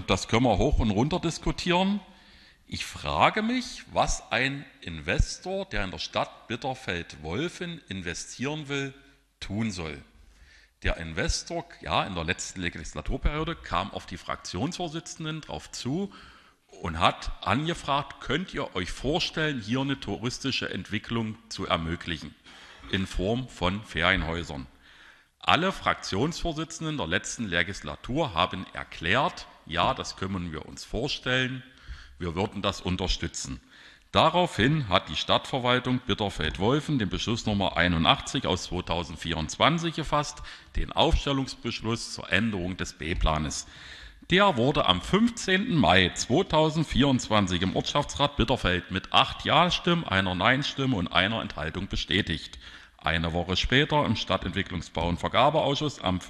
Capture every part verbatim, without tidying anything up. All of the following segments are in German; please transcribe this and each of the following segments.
das können wir hoch und runter diskutieren. Ich frage mich, was ein Investor, der in der Stadt Bitterfeld-Wolfen investieren will, tun soll. Der Investor, ja, in der letzten Legislaturperiode kam auf die Fraktionsvorsitzenden drauf zu und hat angefragt, könnt ihr euch vorstellen, hier eine touristische Entwicklung zu ermöglichen in Form von Ferienhäusern. Alle Fraktionsvorsitzenden der letzten Legislatur haben erklärt, ja, das können wir uns vorstellen, wir würden das unterstützen. Daraufhin hat die Stadtverwaltung Bitterfeld-Wolfen den Beschluss Nummer einundachtzig aus zweitausendvierundzwanzig gefasst, den Aufstellungsbeschluss zur Änderung des B-Planes. Der wurde am fünfzehnten Mai zweitausendvierundzwanzig im Ortschaftsrat Bitterfeld mit acht Ja-Stimmen, einer Nein-Stimme und einer Enthaltung bestätigt. Eine Woche später im Stadtentwicklungsbau- und Vergabeausschuss am,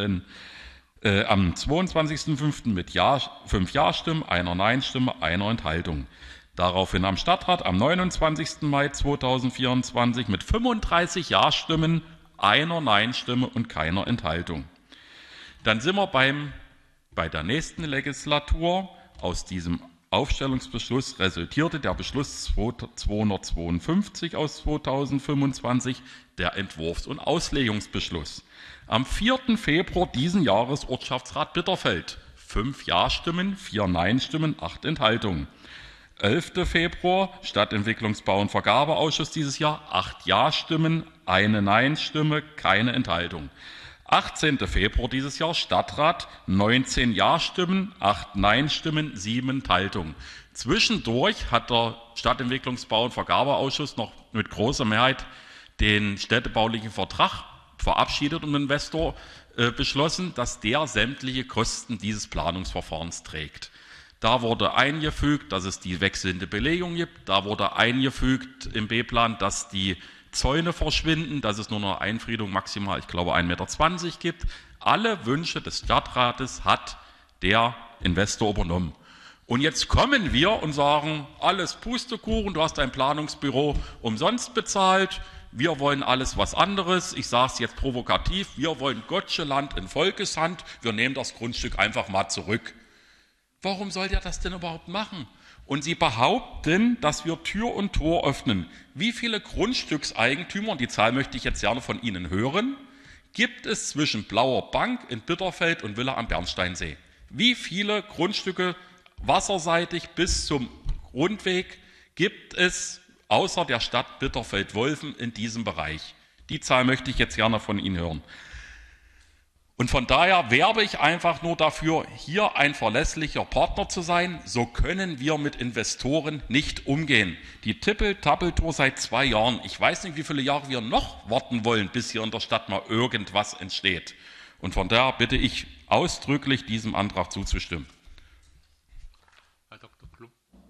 äh, am zweiundzwanzigsten fünften mit ja, fünf Ja-Stimmen, einer Nein-Stimme, einer Enthaltung. Daraufhin am Stadtrat am neunundzwanzigsten Mai zweitausendvierundzwanzig mit fünfunddreißig Ja-Stimmen, einer Nein-Stimme und keiner Enthaltung. Dann sind wir beim, bei der nächsten Legislatur. Aus diesem Aufstellungsbeschluss resultierte der Beschluss zweihundertzweiundfünfzig aus zweitausendfünfundzwanzig, der Entwurfs- und Auslegungsbeschluss. Am vierten Februar diesen Jahres Ortschaftsrat Bitterfeld. Fünf Ja-Stimmen, vier Nein-Stimmen, acht Enthaltungen. elften Februar Stadtentwicklungsbau- und Vergabeausschuss dieses Jahr, acht Ja-Stimmen, eine Nein-Stimme, keine Enthaltung. achtzehnten Februar dieses Jahr Stadtrat, neunzehn Ja-Stimmen, acht Nein-Stimmen, sieben Enthaltungen. Zwischendurch hat der Stadtentwicklungsbau- und Vergabeausschuss noch mit großer Mehrheit den städtebaulichen Vertrag verabschiedet und Investor äh, beschlossen, dass der sämtliche Kosten dieses Planungsverfahrens trägt. Da wurde eingefügt, dass es die wechselnde Belegung gibt. Da wurde eingefügt im B-Plan, dass die Zäune verschwinden, dass es nur noch eine Einfriedung maximal, ich glaube, ein Meter zwanzig gibt. Alle Wünsche des Stadtrates hat der Investor übernommen. Und jetzt kommen wir und sagen, alles Pustekuchen, du hast dein Planungsbüro umsonst bezahlt, wir wollen alles was anderes. Ich sage es jetzt provokativ, wir wollen Gotscheland in Volkeshand, wir nehmen das Grundstück einfach mal zurück. Warum soll der das denn überhaupt machen? Und Sie behaupten, dass wir Tür und Tor öffnen. Wie viele Grundstückseigentümer, und die Zahl möchte ich jetzt gerne von Ihnen hören, gibt es zwischen Blauer Bank in Bitterfeld und Villa am Bernsteinsee? Wie viele Grundstücke wasserseitig bis zum Rundweg gibt es außer der Stadt Bitterfeld-Wolfen in diesem Bereich? Die Zahl möchte ich jetzt gerne von Ihnen hören. Und von daher werbe ich einfach nur dafür, hier ein verlässlicher Partner zu sein. So können wir mit Investoren nicht umgehen. Die Tippel-Tappel-Tour seit zwei Jahren. Ich weiß nicht, wie viele Jahre wir noch warten wollen, bis hier in der Stadt mal irgendwas entsteht. Und von daher bitte ich ausdrücklich, diesem Antrag zuzustimmen. Herr Doktor Klum.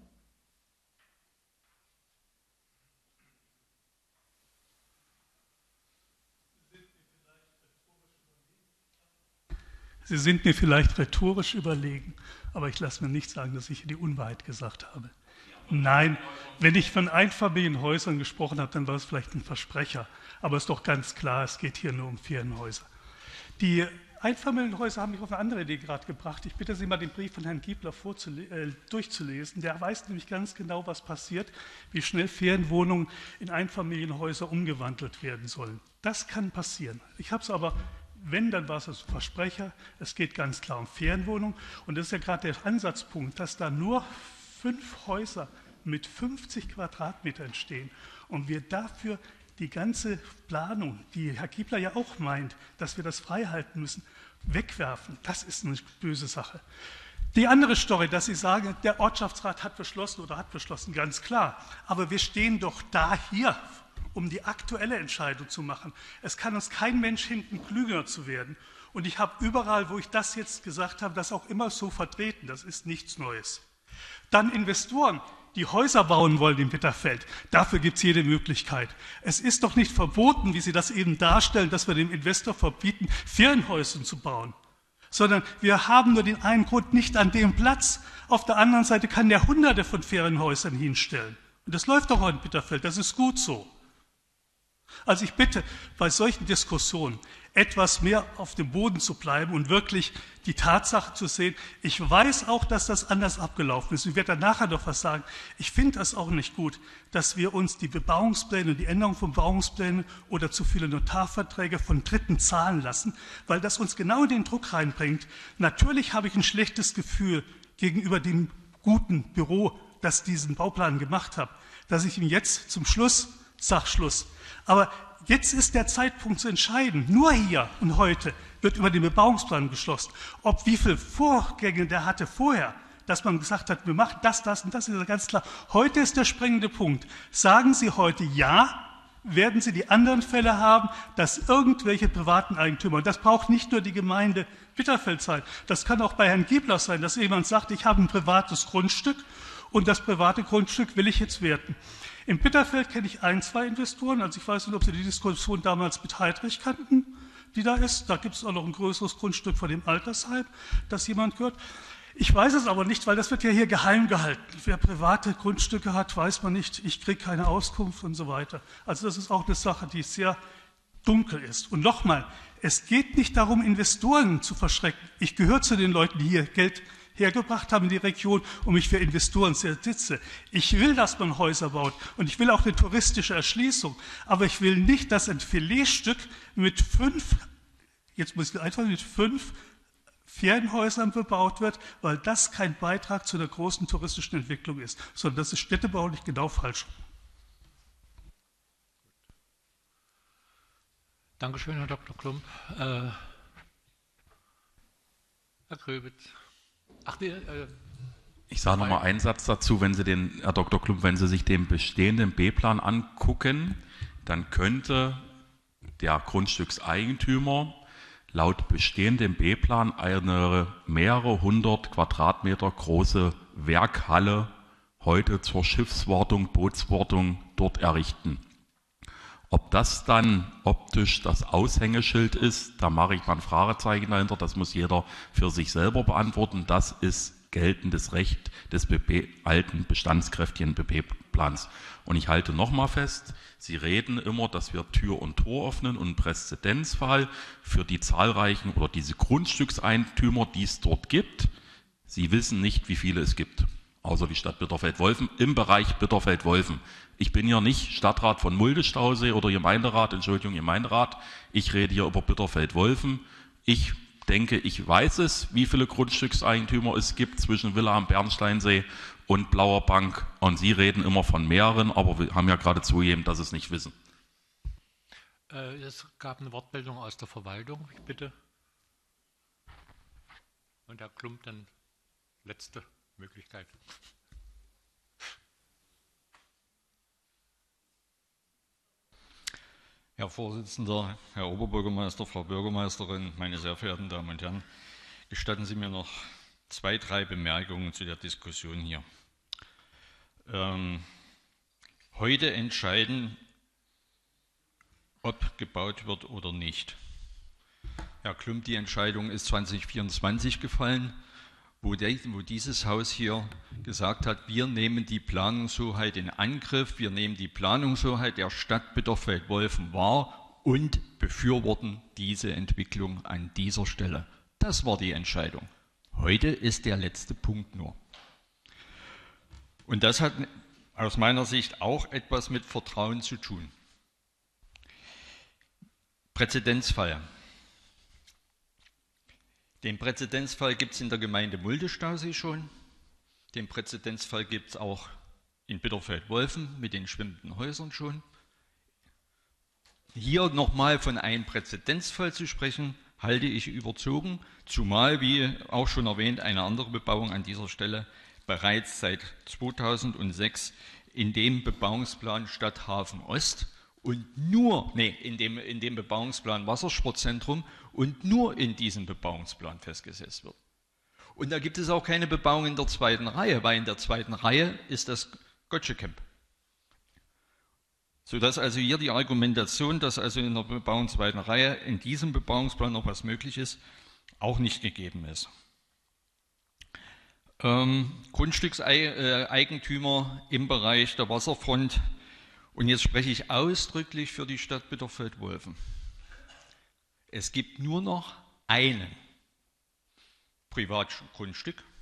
Sie sind mir vielleicht rhetorisch überlegen, aber ich lasse mir nicht sagen, dass ich hier die Unwahrheit gesagt habe. Nein, wenn ich von Einfamilienhäusern gesprochen habe, dann war es vielleicht ein Versprecher. Aber es ist doch ganz klar, es geht hier nur um Ferienhäuser. Die Einfamilienhäuser haben mich auf eine andere Idee gerade gebracht. Ich bitte Sie mal, den Brief von Herrn Giebler äh, durchzulesen. Der weiß nämlich ganz genau, was passiert, wie schnell Ferienwohnungen in Einfamilienhäuser umgewandelt werden sollen. Das kann passieren. Ich habe es aber... Wenn, dann war es ein Versprecher. Es geht ganz klar um Ferienwohnungen. Und das ist ja gerade der Ansatzpunkt, dass da nur fünf Häuser mit fünfzig Quadratmetern stehen und wir dafür die ganze Planung, die Herr Giebler ja auch meint, dass wir das frei halten müssen, wegwerfen. Das ist eine böse Sache. Die andere Story, dass Sie sagen, der Ortschaftsrat hat beschlossen oder hat beschlossen, ganz klar. Aber wir stehen doch da hier, um die aktuelle Entscheidung zu machen. Es kann uns kein Mensch hinten klüger zu werden. Und ich habe überall, wo ich das jetzt gesagt habe, das auch immer so vertreten. Das ist nichts Neues. Dann Investoren, die Häuser bauen wollen in Bitterfeld. Dafür gibt es jede Möglichkeit. Es ist doch nicht verboten, wie Sie das eben darstellen, dass wir dem Investor verbieten, Ferienhäuser zu bauen. Sondern wir haben nur den einen Grund, nicht an dem Platz. Auf der anderen Seite kann der Hunderte von Ferienhäusern hinstellen. Und das läuft doch auch in Bitterfeld. Das ist gut so. Also ich bitte, bei solchen Diskussionen, etwas mehr auf dem Boden zu bleiben und wirklich die Tatsache zu sehen. Ich weiß auch, dass das anders abgelaufen ist. Ich werde dann nachher noch was sagen. Ich finde das auch nicht gut, dass wir uns die Bebauungspläne und die Änderung von Bebauungsplänen oder zu viele Notarverträge von Dritten zahlen lassen, weil das uns genau in den Druck reinbringt. Natürlich habe ich ein schlechtes Gefühl gegenüber dem guten Büro, das diesen Bauplan gemacht hat, dass ich ihm jetzt zum Schluss sage, Schluss. Aber jetzt ist der Zeitpunkt zu entscheiden. Nur hier und heute wird über den Bebauungsplan geschlossen. Ob wie viele Vorgänge der hatte vorher, dass man gesagt hat, wir machen das, das und das, ist ganz klar. Heute ist der springende Punkt. Sagen Sie heute ja, werden Sie die anderen Fälle haben, dass irgendwelche privaten Eigentümer, und das braucht nicht nur die Gemeinde Bitterfeld sein, das kann auch bei Herrn Giebler sein, dass jemand sagt, ich habe ein privates Grundstück und das private Grundstück will ich jetzt werten. In Bitterfeld kenne ich ein, zwei Investoren, also ich weiß nicht, ob Sie die Diskussion damals mit Heidrich kannten, die da ist. Da gibt es auch noch ein größeres Grundstück von dem Altersheim, das jemand gehört. Ich weiß es aber nicht, weil das wird ja hier geheim gehalten. Wer private Grundstücke hat, weiß man nicht. Ich kriege keine Auskunft und so weiter. Also das ist auch eine Sache, die sehr dunkel ist. Und nochmal, es geht nicht darum, Investoren zu verschrecken. Ich gehöre zu den Leuten, die hier Geld hergebracht haben in die Region und mich für Investoren sitze. Ich will, dass man Häuser baut und ich will auch eine touristische Erschließung, aber ich will nicht, dass ein Filetstück mit fünf, jetzt muss ich einfach mit fünf Ferienhäusern bebaut wird, weil das kein Beitrag zu einer großen touristischen Entwicklung ist, sondern das ist städtebaulich genau falsch. Dankeschön, Herr Doktor Klump. Äh, Herr Gröbitz. Ach, die, äh, ich sage noch mal einen Satz dazu, wenn Sie den, Herr Doktor Klump, wenn Sie sich den bestehenden B-Plan angucken, dann könnte der Grundstückseigentümer laut bestehendem B-Plan eine mehrere hundert Quadratmeter große Werkhalle heute zur Schiffswartung, Bootswartung dort errichten. Ob das dann optisch das Aushängeschild ist, da mache ich mal ein Fragezeichen dahinter, das muss jeder für sich selber beantworten. Das ist geltendes Recht des B B, alten, bestandskräftigen B B-Plans. Und ich halte nochmal fest, Sie reden immer, dass wir Tür und Tor öffnen und einen Präzedenzfall für die zahlreichen oder diese Grundstückseigentümer, die es dort gibt. Sie wissen nicht, wie viele es gibt, außer die Stadt Bitterfeld-Wolfen, im Bereich Bitterfeld-Wolfen. Ich bin ja nicht Stadtrat von Mulde-Stausee oder Gemeinderat, Entschuldigung, Gemeinderat. Ich rede hier über Bitterfeld-Wolfen. Ich denke, ich weiß es, wie viele Grundstückseigentümer es gibt zwischen Villa am Bernsteinsee und Blauer Bank. Und Sie reden immer von mehreren, aber wir haben ja gerade zugegeben, dass Sie es nicht wissen. Äh, es gab eine Wortmeldung aus der Verwaltung, bitte. Und Herr Klump, dann letzte Möglichkeit. Herr Vorsitzender, Herr Oberbürgermeister, Frau Bürgermeisterin, meine sehr verehrten Damen und Herren, gestatten Sie mir noch zwei, drei Bemerkungen zu der Diskussion hier. Ähm, heute entscheiden, ob gebaut wird oder nicht. Herr Klump, die Entscheidung ist zwanzig vierundzwanzig gefallen, wo, der, wo dieses Haus hier gesagt hat, wir nehmen die Planungshoheit in Angriff, wir nehmen die Planungshoheit der Stadt Bitterfeld-Wolfen wahr und befürworten diese Entwicklung an dieser Stelle. Das war die Entscheidung. Heute ist der letzte Punkt nur. Und das hat aus meiner Sicht auch etwas mit Vertrauen zu tun. Präzedenzfall. Den Präzedenzfall gibt es in der Gemeinde Mulde-Stausee schon. Den Präzedenzfall gibt es auch in Bitterfeld-Wolfen mit den schwimmenden Häusern schon. Hier nochmal von einem Präzedenzfall zu sprechen, halte ich überzogen, zumal, wie auch schon erwähnt, eine andere Bebauung an dieser Stelle bereits seit zweitausendsechs in dem Bebauungsplan Stadthafen Ost und nur, nee, in dem, in dem Bebauungsplan Wassersportzentrum und nur in diesem Bebauungsplan festgesetzt wird. Und da gibt es auch keine Bebauung in der zweiten Reihe, weil in der zweiten Reihe ist das Gotschecamp. Sodass also hier die Argumentation, dass also in der Bebauung zweiten Reihe in diesem Bebauungsplan noch was möglich ist, auch nicht gegeben ist. Ähm, Grundstückseigentümer im Bereich der Wasserfront. Und jetzt spreche ich ausdrücklich für die Stadt Bitterfeld-Wolfen. Es gibt nur noch einen Privatgrundstück,